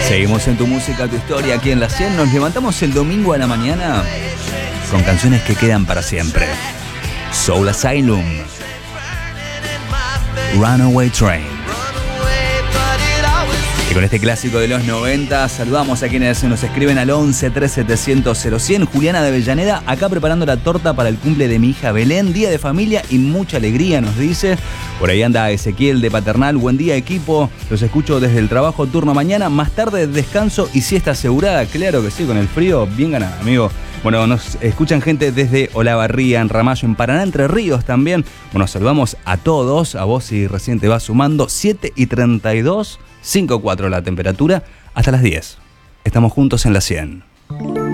Seguimos en Tu Música, Tu Historia, aquí en La 100. Nos levantamos el domingo a la mañana con canciones que quedan para siempre. Soul Asylum, Runaway Train. Y con este clásico de los 90 saludamos a quienes nos escriben al 11 3700 0100. Juliana de Avellaneda, acá preparando la torta para el cumple de mi hija Belén. Día de familia y mucha alegría, nos dice. Por ahí anda Ezequiel de Paternal. Buen día, equipo. Los escucho desde el trabajo, turno mañana. Más tarde descanso y siesta asegurada. Claro que sí, con el frío bien ganada, amigo. Bueno, nos escuchan gente desde Olavarría, en Ramallo, en Paraná, Entre Ríos también. Bueno, saludamos a todos. A vos si recién te vas sumando. 7:32. 5:04 la temperatura, hasta las 10. Estamos juntos en La 100.